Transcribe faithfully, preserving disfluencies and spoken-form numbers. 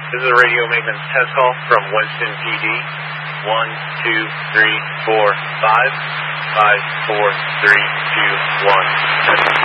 This is a radio maintenance test call from Winston P D. One, two, three, four, five, five, four, three, two, one.